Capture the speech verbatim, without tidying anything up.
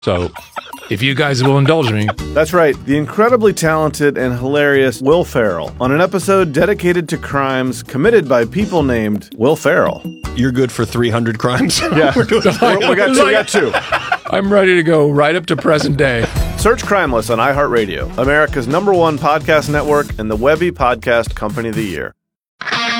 So, if you guys will indulge me. That's right, the incredibly talented and hilarious Will Ferrell on an episode dedicated to crimes committed by people named Will Ferrell. You're good for three hundred crimes? Yeah, We're doing We're, we got two. We got two. I'm ready to go right up to present day. Search Crimeless on iHeartRadio, America's number one podcast network and the Webby Podcast Company of the Year.